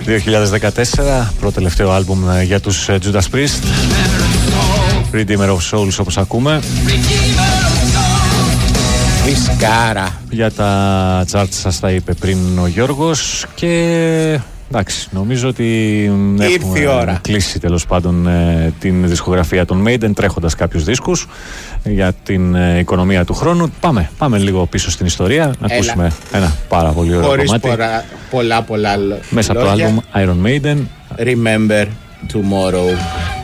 2014, πρώτο τελευταίο άλμπουμ για τους Judas Priest, Redeemer of Souls, όπως ακούμε. Φισκάρα. Για τα charts σας τα είπε πριν ο Γιώργος. Και εντάξει, νομίζω ότι έχουμε κλείσει τέλος πάντων την δισκογραφία των Maiden, τρέχοντας κάποιους δίσκους για την οικονομία του χρόνου. Πάμε λίγο πίσω στην ιστορία, να ακούσουμε ένα πάρα πολύ ωραίο κομμάτι. Πολλά μέσα από το άλμπουμ Iron Maiden, Remember Tomorrow.